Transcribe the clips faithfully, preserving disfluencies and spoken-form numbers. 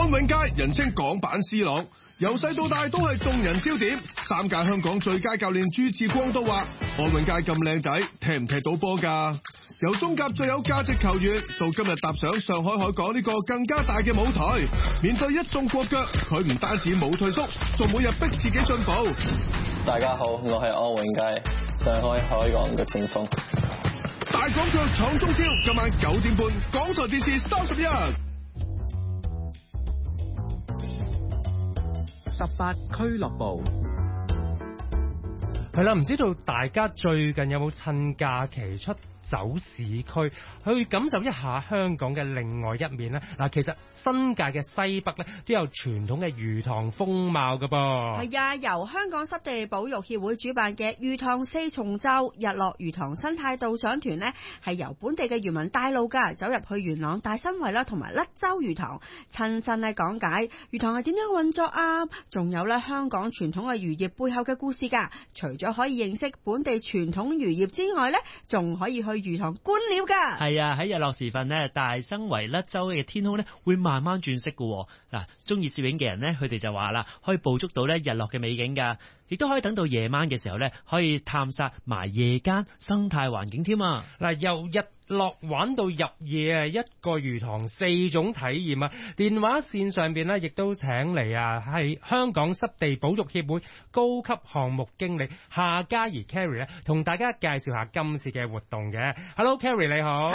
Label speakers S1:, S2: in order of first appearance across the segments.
S1: 安永佳人稱港版 C 朗，由細到大都係眾人焦點。三屆香港最佳教練朱志光都話：安永佳咁靚仔，踢唔踢到波㗎？由中甲最有價值球員，到今日踏上上海海港呢個更加大嘅舞台，面對一眾國腳，佢唔單止冇退縮，仲每日逼自己進步。
S2: 大家好，我係安永佳，上海海港嘅前鋒。
S1: 大港腳闖中超，今晚九點半，港台電視三十一。
S3: 十八俱樂部。
S4: 係啦，唔知道大家最近有冇趁假期出走市區去感受一下香港嘅另外一面呢？嗱，其實新界嘅西北咧都有傳統嘅魚塘風貌㗎噃。
S5: 係啊，由香港濕地保育協會主辦嘅魚塘四重奏日落魚塘生態導賞團呢，係由本地嘅漁民帶路㗎，走入去元朗大新圍啦，同埋甩洲魚塘，親身咧講解魚塘係點樣運作啊，仲有咧香港傳統嘅漁業背後嘅故事㗎。除咗可以認識本地傳統漁業之外咧，仲可以去魚塘觀鳥㗎。
S6: 係啊，喺日落時分呢，大生圍甩洲嘅天空呢會慢慢轉色㗎。嗱，中意攝影嘅人呢，佢哋就話啦，可以捕捉到咧日落嘅美景㗎，亦都可以等到夜晚嘅時候呢，可以探索埋夜間生態環境添啊。
S4: 嗱，由日落玩到入夜啊，一個魚塘四種體驗啊！電話線上邊呢，亦都請嚟啊，係香港濕地保育協會高級項目經理夏嘉怡 Carrie 咧，同大家介紹下今次嘅活動嘅。Hello Carrie 你好。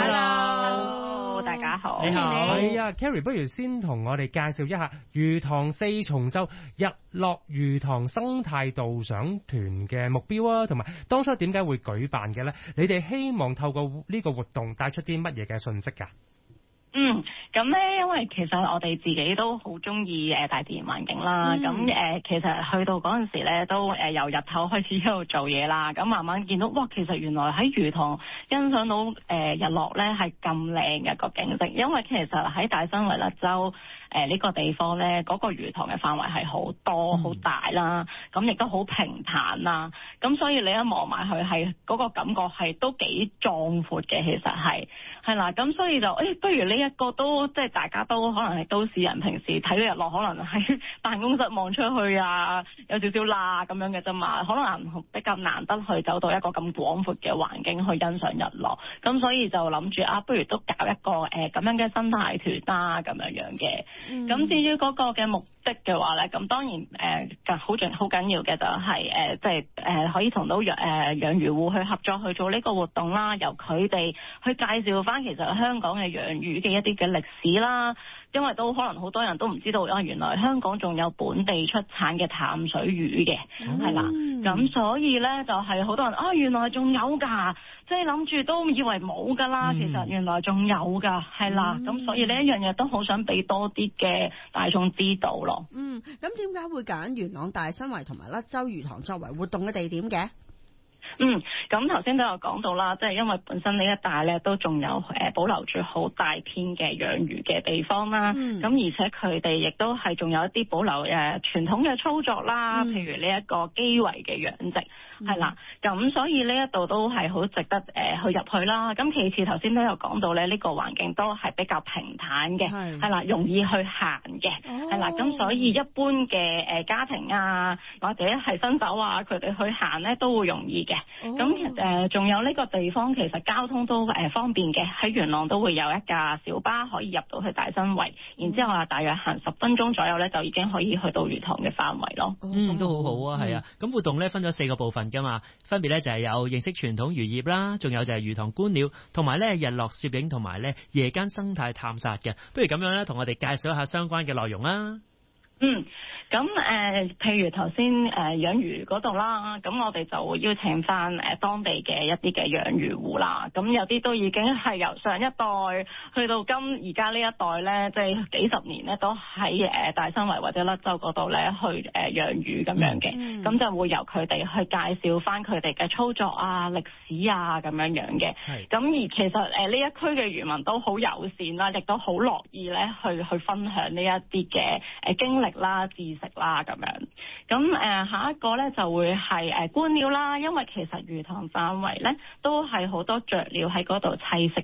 S7: Hello，大家好。
S4: 你好。係啊 Carrie，不如先同我哋介紹一下魚塘四重奏日落魚塘生態導賞團嘅目標啊，同埋當初點解會舉辦嘅呢？你哋希望透過呢個活動帶出啲乜嘢嘅信息㗎？
S7: 嗯，咁咧，因為其實我哋自己都好中意誒大自然環境啦。咁誒、嗯呃，其實去到嗰陣時咧，都誒由日頭開始喺度做嘢啦。咁慢慢見到，哇，其實原來喺魚塘欣賞到誒、呃、日落咧係咁靚嘅個景色。因為其實喺大新圍甩洲誒呢個地方咧，嗰、那個魚塘嘅範圍係好多好、嗯、大啦，咁亦都好平坦啦。咁所以你一望埋去係嗰個感覺係都幾壯闊嘅，其實係係啦。咁所以就誒、欸，不如呢一個都即係大家都可能係都市人，平時睇到日落可能喺辦公室望出去啊，有少少啦咁樣嘅啫嘛，可能比較難得去走到一個咁廣闊嘅環境去欣賞日落，咁所以就諗住啊，不如都搞一個誒咁、呃、樣嘅生態團啦，咁樣樣嘅。咁、嗯、至於嗰個嘅目的嘅話咧，咁當然誒好重好緊要嘅就係誒即係誒可以同到養誒養魚戶去合作去做呢個活動啦，由佢哋去介紹翻其實香港嘅養魚嘅一啲嘅歷史啦，因為都可能好多人都唔知道啊，原來香港仲有本地出產嘅淡水魚嘅，係啦、嗯，咁所以咧就係、是、好多人啊，原來仲有㗎，即係諗住都以為冇㗎啦，嗯、其實原來仲有㗎，係啦，咁、嗯、所以呢一樣嘢都好想俾多啲嘅大眾知道咯。
S5: 嗯，咁點解會揀元朗大新圍同埋甩洲魚塘作為活動嘅地點嘅？
S7: 嗯，咁頭先都有講到啦，即係因為本身呢一帶咧都仲有誒保留住好大片嘅養魚嘅地方啦，咁、嗯、而且佢哋亦都係仲有一啲保留誒傳統嘅操作啦，嗯、譬如呢一個基圍嘅養殖，係、嗯、啦，咁所以呢一度都係好值得誒去入去啦。咁其次頭先都有講到咧，呢個環境都係比較平坦嘅，係是啦，容易去行嘅，係、哦、啦，咁所以一般嘅誒家庭啊或者係新手啊，佢哋去行咧都會容易嘅。咁誒仲有呢個地方其實交通都誒、呃、方便嘅，喺元朗都會有一架小巴可以入到去大新圍，然之後啊大約行十分鐘左右咧就已經可以去到魚塘嘅範圍咯。
S6: 嗯，都好好啊，係、嗯、啊。咁活動咧分咗四個部分噶嘛，分別咧就係有認識傳統漁業啦，仲有就係魚塘觀鳥，同埋咧日落攝影，同埋咧夜間生態探索嘅。不如咁樣咧，同我哋介紹一下相關嘅內容啦。
S7: 嗯，咁誒、呃，譬如頭先誒養魚嗰度啦，咁我哋就會邀請翻誒、呃、當地嘅一啲嘅養魚戶啦。咁有啲都已經係由上一代去到今而家呢一代咧，即、就、係、是、幾十年咧都喺誒、呃、大新圍或者甩洲嗰度咧去誒、呃、養魚咁樣嘅。咁、嗯、就會由佢哋去介紹翻佢哋嘅操作啊、歷史啊咁樣樣嘅。咁是而其實誒呢、呃、一區嘅漁民都好友善啦，亦都好樂意咧去去分享呢一啲嘅誒經歷啦、知識啦咁樣，咁誒、呃、下一個咧就會係誒觀鳥啦，因為其實魚塘範圍咧都係好多雀鳥喺嗰度棲息嘅，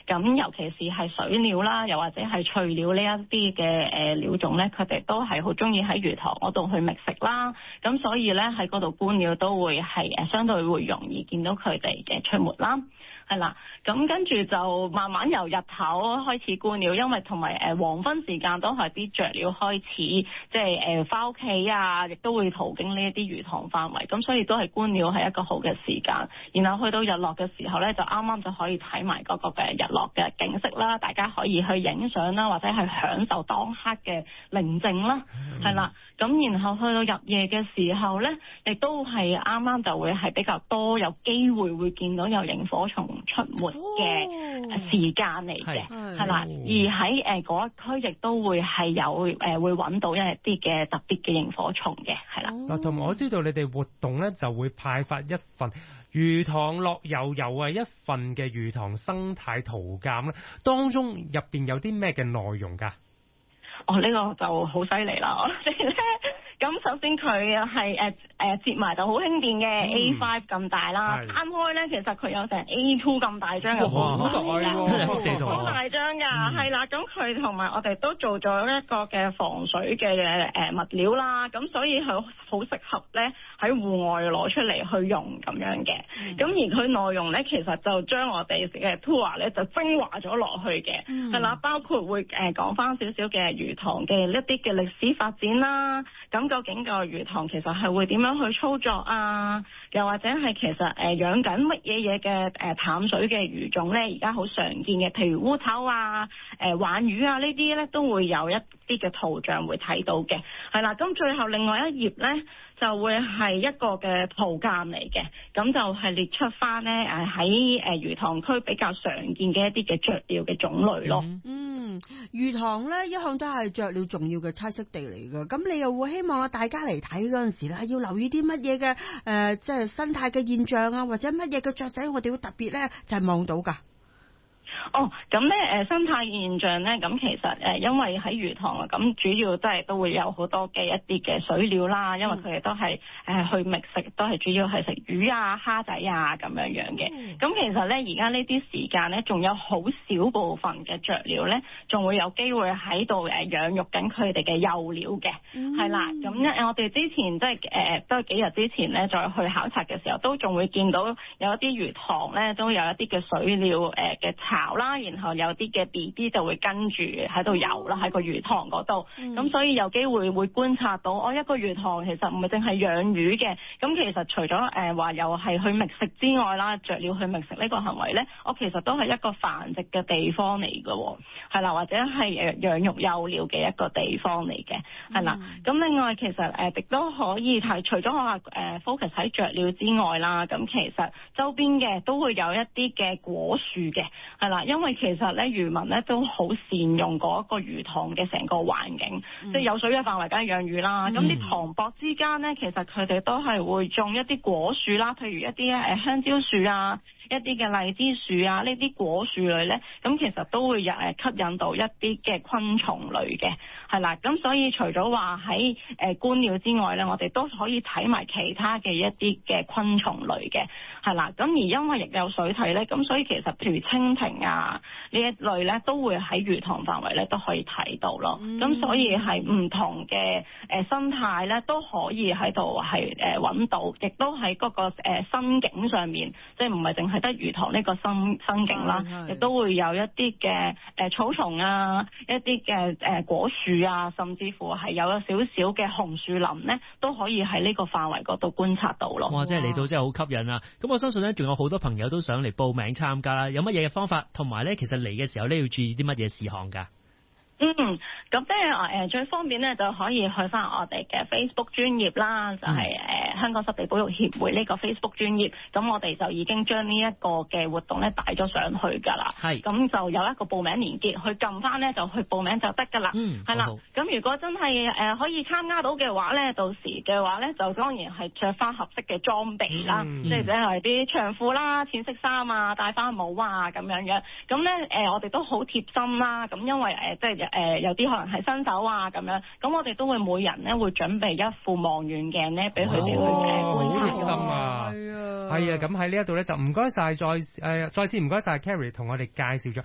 S7: 咁尤其是係水鳥啦，又或者係翠鳥呢一啲嘅誒鳥種咧，佢哋都係好中意喺魚塘嗰度去覓食啦。咁所以咧喺嗰度觀鳥都會係誒相對會容易見到佢哋嘅出沒啦。係啦，咁跟住就慢慢由日頭開始觀鳥，因為同埋誒黃昏時間都係啲雀鳥開始即係誒返屋企啊，亦都會途經呢一啲魚塘範圍，咁所以都係觀鳥係一個好嘅時間。然後去到日落嘅時候咧，就啱啱就可以睇埋嗰個嘅日落嘅景色啦，大家可以去影相啦，或者係享受當刻嘅寧靜啦，係啦。咁然後去到入夜嘅時候咧，亦都係啱啱就會係比較多有機會會見到有螢火蟲出沒嘅時間嚟嘅，係啦、哦，而喺誒嗰一區亦都會係有誒、呃、會揾到一啲嘅特別嘅螢火蟲嘅，係啦。
S4: 嗱、哦，同埋我知道你哋活動咧就會派發一份魚塘樂悠悠啊，一份嘅魚塘生態圖鑑咧，當中入邊有啲咩嘅內容㗎？
S7: 哦，呢、呢個就好犀利啦！我哋咧，咁首先佢係誒誒摺埋就好輕便嘅 A 五 咁大啦，攤開咧其實佢有成 A 二 咁大張嘅，好大㗎，好大張㗎，係啦。咁佢同埋我哋都做咗一個嘅防水嘅誒物料啦，咁所以佢好適合咧喺戶外攞出嚟去用咁樣嘅。咁、嗯、而佢內容咧，其實就將我哋嘅 tour 咧就精華咗落去嘅，係、嗯、啦，包括會誒講翻少少嘅魚塘嘅一啲嘅歷史發展啦。咁究竟個魚塘其實係會點樣去操作啊？又或者係其實誒、呃、養緊乜嘢嘢嘅誒淡水嘅魚種咧？而家好常見嘅，譬如烏頭啊、誒、呃、鯇魚啊呢啲咧，都會有一啲嘅圖像會睇到嘅。係啦，咁最後另外一頁咧，就會係一個嘅圖鑑嚟嘅，咁就係列出翻咧誒喺誒魚塘區比較常見嘅一啲嘅雀鳥嘅種類咯。
S5: 嗯，魚塘咧一向都係雀鳥重要嘅棲息地嚟㗎，咁你又會希望大家嚟睇嗰陣時咧，要留意啲乜嘢嘅誒，即係生態嘅現象啊，或者乜嘢嘅雀仔我哋會特別咧就係望到㗎。
S7: 哦，咁咧誒生態現象咧，咁其實誒、呃、因為喺魚塘啊，咁主要都係都會有好多嘅一啲嘅水鳥啦，因為佢哋都係誒、呃、去覓食，都係主要係食魚啊、蝦仔啊咁樣樣嘅。咁、嗯、其實咧而家呢啲時間咧，仲有好少部分嘅雀鳥咧，仲會有機會喺度誒養育緊佢哋嘅幼鳥嘅，係、嗯、啦。咁咧我哋之前即係誒都係幾日之前咧，再去考察嘅時候，都仲會見到有一啲魚塘咧，都有一啲嘅水鳥誒嘅巢啦，然後有啲嘅 B B 就會跟住喺度游啦，喺個魚塘嗰度。咁、嗯、所以有機會會觀察到，我、哦、一個魚塘其實唔係淨係養魚嘅。咁其實除咗誒話又係去覓食之外啦，雀鳥去覓食呢個行為咧，我其實都係一個繁殖嘅地方嚟嘅，係啦，或者係誒養育幼鳥嘅一個地方嚟嘅，係啦。咁、嗯、另外其實誒亦都可以係除咗我話誒 focus 喺雀鳥之外啦，咁其實周邊嘅都會有一啲嘅果樹嘅，係啦，因為其實咧漁民咧都好善用嗰個魚塘嘅成個環境，嗯、即係有水嘅範圍梗係養魚啦。咁啲塘壆之間咧，其實佢哋都係會種一啲果樹啦，譬如一啲誒香蕉樹啊，一啲嘅荔枝樹啊，呢啲果樹類咧，咁其實都會有誒吸引到一啲嘅昆蟲類嘅，係啦。咁所以除咗話喺誒觀鳥之外咧，我哋都可以睇埋其他嘅一啲嘅昆蟲類嘅，係啦。咁而因為亦有水體咧，咁所以其實譬如蜻蜓啊呢一類咧，都會喺魚塘範圍咧都可以睇到咯。咁、嗯、所以係唔同嘅誒生態咧都可以喺度係誒揾到，亦都喺嗰個誒生境上面，即係唔係淨係得魚塘呢個生生境啦，亦都會有一啲嘅誒草叢啊，一啲嘅誒果樹啊，甚至乎係有少少嘅紅樹林咧，都可以喺呢個範圍嗰度觀察到咯。
S6: 哇！即係嚟到真係好吸引啊！咁我相信咧，仲有好多朋友都想嚟報名參加啦。有乜嘢嘅方法？同埋咧，其實嚟嘅時候咧要注意啲乜嘢事項㗎？
S7: 嗯，咁即係誒最方便咧，就可以去翻我哋嘅 Facebook 專頁啦，就係、是、誒、呃、香港濕地保育協會呢個 Facebook 專頁。咁我哋就已經將呢一個嘅活動咧帶咗上去㗎啦。係，咁就有一個報名連結，去撳翻咧就去報名就得㗎啦。嗯，係啦。咁如果真係誒、呃、可以參加到嘅話咧，到時嘅話咧就當然係着翻合適嘅裝備啦，即係即係啲長褲啦、淺色衫啊、戴翻帽啊咁樣樣。咁咧誒我哋都好貼心啦。咁因為誒、呃、即係。誒、呃、有啲可能係新手啊咁樣，咁我哋都會每人咧會準備一副望遠鏡咧，俾佢哋去誒觀察。好貼心啊！係啊，係啊，咁喺呢一度咧就唔該晒，再誒、呃、再次唔該晒 Carrie 同我哋介紹咗。